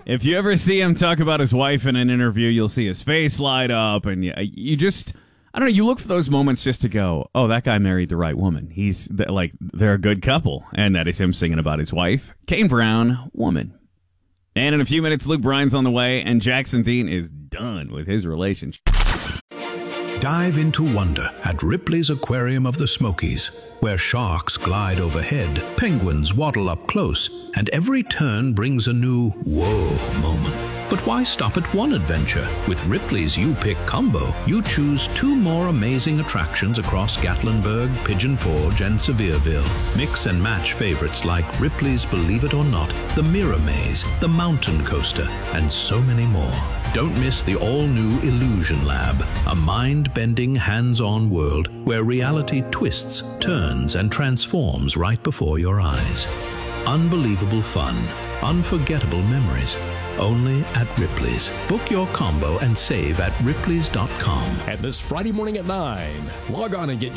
If you ever see him talk about his wife in an interview, you'll see his face light up, and you just, I don't know, you look for those moments just to go, oh, that guy married the right woman. They're a good couple, and that is him singing about his wife. Kane Brown, Woman. And in a few minutes, Luke Bryan's on the way, and Jackson Dean is done with his relationship. Dive into wonder at Ripley's Aquarium of the Smokies, where sharks glide overhead, penguins waddle up close, and every turn brings a new whoa moment. But why stop at one adventure? With Ripley's You-Pick combo, you choose 2 more amazing attractions across Gatlinburg, Pigeon Forge, and Sevierville. Mix and match favorites like Ripley's Believe It or Not, the Mirror Maze, the Mountain Coaster, and so many more. Don't miss the all-new Illusion Lab, a mind-bending, hands-on world where reality twists, turns, and transforms right before your eyes. Unbelievable fun, unforgettable memories, only at Ripley's. Book your combo and save at ripleys.com. And this Friday morning at 9, log on and get